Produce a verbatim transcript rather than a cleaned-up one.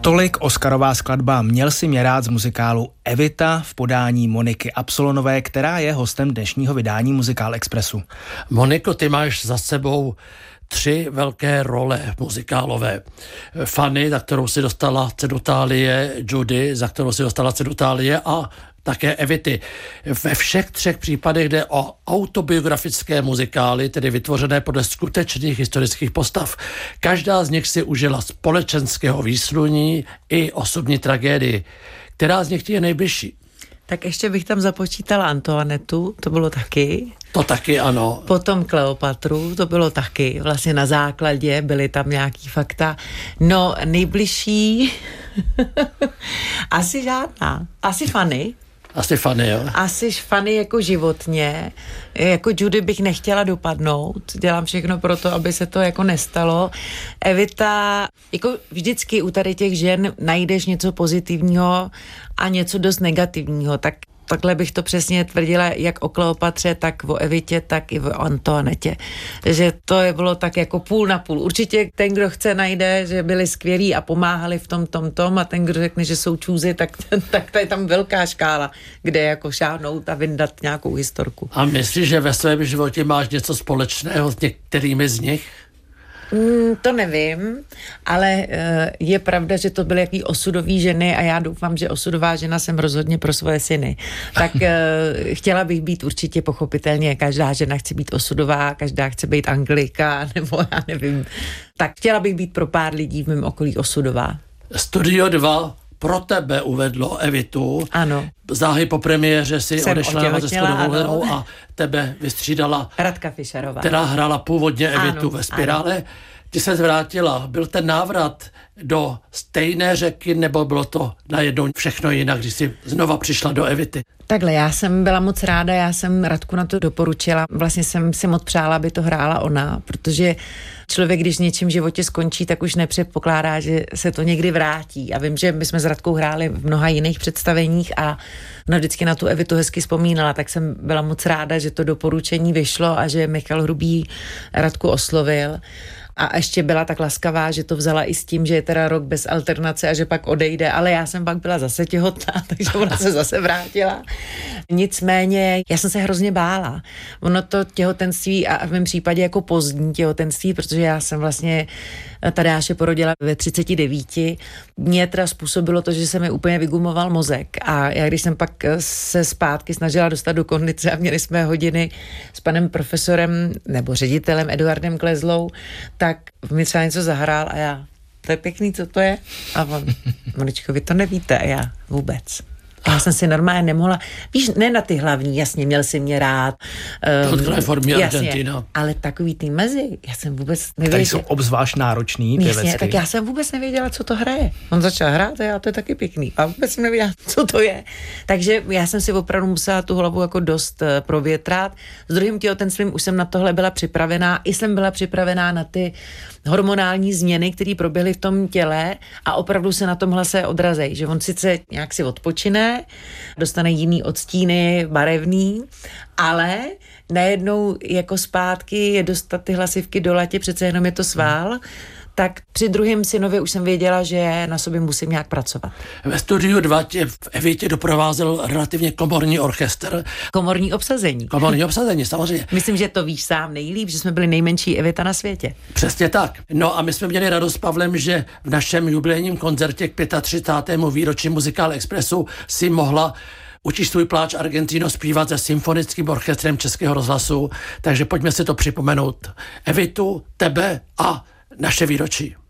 Tolik Oscarová skladba Měl si mě rád z muzikálu Evita v podání Moniky Absolonové, která je hostem dnešního vydání Muzikál Expressu. Moniko, ty máš za sebou tři velké role muzikálové. Fanny, za kterou si dostala cenu Thálie, Judy, za kterou si dostala cenu Thálie a také Evity. Ve všech třech případech jde o autobiografické muzikály, tedy vytvořené podle skutečných historických postav. Každá z nich si užila společenského výsluní i osobní tragédii. Která z nich ti je nejbližší? Tak ještě bych tam započítala Antoinetu, to bylo taky. To taky, ano. Potom Kleopatru, to bylo taky. Vlastně na základě byly tam nějaký fakta. No, nejbližší asi žádná. Asi Fanny. Asi Fanny, jo. Asi Fanny jako životně. Jako Judy bych nechtěla dopadnout. Dělám všechno pro to, aby se to jako nestalo. Evita, jako vždycky u tady těch žen najdeš něco pozitivního a něco dost negativního. Tak takhle bych to přesně tvrdila jak o Kleopatře, tak o Evitě, tak i o Antoinetě. Takže to je bylo tak jako půl na půl. Určitě ten, kdo chce, najde, že byli skvělí a pomáhali v tom, tom, tom a ten, kdo řekne, že jsou čůzy, tak, tak to je tam velká škála, kde jako šáhnout a vyndat nějakou historku. A myslíš, že ve svém životě máš něco společného s některými z nich? Mm, to nevím, ale uh, je pravda, že to byly jaký osudový ženy a já doufám, že osudová žena jsem rozhodně pro svoje syny. Tak uh, chtěla bych být určitě pochopitelně, každá žena chce být osudová, každá chce být Anglika, nebo já nevím. Tak chtěla bych být pro pár lidí v mém okolí osudová. Studio dva pro tebe uvedlo Evitu. Ano. Záhy po premiéře si Jsem odešla ze Spodovou a tebe vystřídala Radka Fischerová, která hrála původně Evitu ano, ve Spirále. Ano. Ty se vrátila. Byl ten návrat do stejné řeky, nebo bylo to najednou všechno jinak, když jsi znova přišla do Evity? Takhle, já jsem byla moc ráda, já jsem Radku na to doporučila. Vlastně jsem si moc přála, aby to hrála ona, protože člověk, když v něčím životě skončí, tak už nepředpokládá, že se to někdy vrátí. A vím, že my jsme s Radkou hráli v mnoha jiných představeních a ona vždycky na tu Evitu hezky vzpomínala, tak jsem byla moc ráda, že to doporučení vyšlo a že Michal Hrubý Radku oslovil. A ještě byla tak laskavá, že to vzala i s tím, že je teda rok bez alternace a že pak odejde, ale já jsem pak byla zase těhotná, takže ona se zase vrátila. Nicméně já jsem se hrozně bála. Ono to těhotenství a v mém případě jako pozdní těhotenství, protože já jsem vlastně Tadeáše porodila ve třiceti devíti. Mě teda způsobilo to, že se mi úplně vygumoval mozek a já když jsem pak se zpátky snažila dostat do kondice a měli jsme hodiny s panem profesorem nebo ředitelem Eduardem Klezlou, tak mi třeba něco zahrál a já, to je pěkný, co to je? A on, Moničko, vy to nevíte a já vůbec. Já jsem si normálně nemohla, víš, ne na ty hlavní, jasně, měl si mě rád. Um, Tohle formě Argentina. Ale takový ty mezi, já jsem vůbec nevěděla. Tady jsou obzvlášť náročný pěvecky. Jasně, tak já jsem vůbec nevěděla, co to hraje. On začal hrát a já, to je taky pěkný. A vůbec jsem nevěděla, co to je. Takže já jsem si opravdu musela tu hlavu jako dost uh, provětrat. S druhým těhotenstvím už jsem na tohle byla připravená. I jsem byla připravená na ty hormonální změny, které proběhly v tom těle a opravdu se na tom hlase odrazejí. Že on sice nějak si odpočine, dostane jiný odstíny, barevný, ale najednou jako zpátky je dostat ty hlasivky do latě, přece jenom je to svál, tak při druhém synovi už jsem věděla, že na sobě musím nějak pracovat. Ve studiu dva tě v Evitě doprovázel relativně komorní orchestr. Komorní obsazení. Komorní obsazení, samozřejmě. Myslím, že to víš sám nejlíp, že jsme byli nejmenší Evita na světě. Přesně tak. No a my jsme měli radost s Pavlem, že v našem jubilejním koncertě k třicátému pátému výročí Muzikál Expressu si mohla Učíš svůj pláč Argentino zpívat se symfonickým orchestrem Českého rozhlasu, takže pojďme si to připomenout. Evitu, tebe a naše výročí.